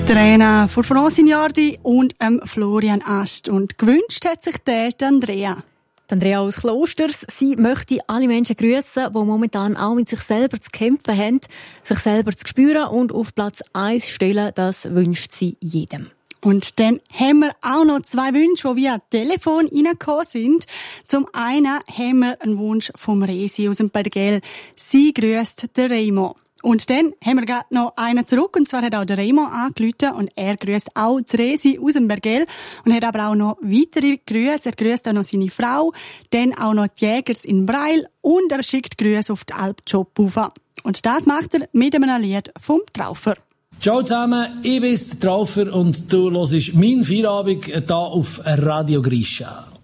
Trainer von Francine und Florian Ast. Und gewünscht hat sich der Andrea. Andrea aus Klosters, sie möchte alle Menschen grüssen, die momentan auch mit sich selber zu kämpfen haben, sich selber zu spüren und auf Platz 1 stellen, das wünscht sie jedem. Und dann haben wir auch noch 2 Wünsche, die via Telefon reingekommen sind. Zum einen haben wir einen Wunsch vom Resi aus dem Bergell. Sie grüsst den Raymond. Und dann haben wir gerade noch einen zurück, und zwar hat auch der Raymond angerufen und er grüsst auch das Resi aus dem Bergell und hat aber auch noch weitere Grüße. Er grüsst auch noch seine Frau, dann auch noch die Jägers in Breil und er schickt Grüße auf die Alp Jobbauer. Und das macht er mit einem Lied vom Traufer. Ciao zusammen, ich bin der Traufer und du hörst meinen Feierabend hier auf Radio Grisha.